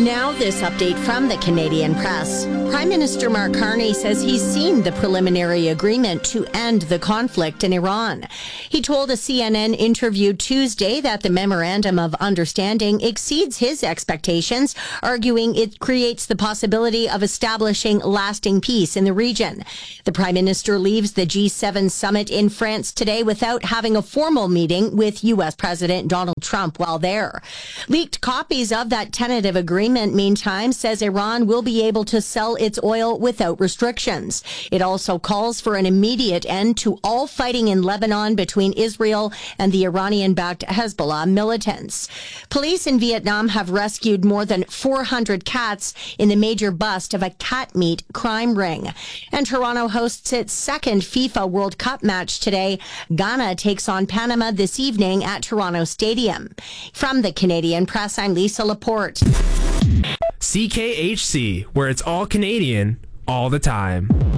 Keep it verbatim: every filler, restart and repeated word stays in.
Now, this update from the Canadian Press. Prime Minister Mark Carney says he's seen the preliminary agreement to end the conflict in Iran. He told a C N N interview Tuesday that the Memorandum of Understanding exceeds his expectations, arguing it creates the possibility of establishing lasting peace in the region. The Prime Minister leaves the G seven summit in France today without having a formal meeting with U S President Donald Trump while there. Leaked copies of that tentative agreement, meantime, says Iran will be able to sell its oil without restrictions. It also calls for an immediate end to all fighting in Lebanon between Israel and the Iranian-backed Hezbollah militants. Police in Vietnam have rescued more than four hundred cats in the major bust of a cat meat crime ring. And Toronto hosts its second FIFA World Cup match today. Ghana takes on Panama this evening at Toronto Stadium. From the Canadian Press, I'm Lisa Laporte. C K H C, where it's all Canadian, all the time.